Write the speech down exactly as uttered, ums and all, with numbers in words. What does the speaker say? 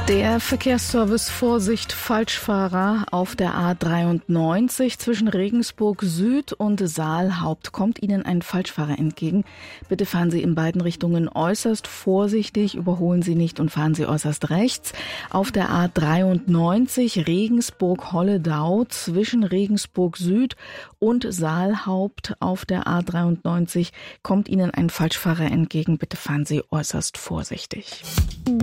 Der Verkehrsservice Vorsicht Falschfahrer auf der A dreiundneunzig zwischen Regensburg Süd und Saalhaupt. Kommt Ihnen ein Falschfahrer entgegen? Bitte fahren Sie in beiden Richtungen äußerst vorsichtig, überholen Sie nicht und fahren Sie äußerst rechts. Auf der A dreiundneunzig Regensburg-Holledau zwischen Regensburg Süd und Saalhaupt auf der A dreiundneunzig kommt Ihnen ein Falschfahrer entgegen. Bitte fahren Sie äußerst vorsichtig.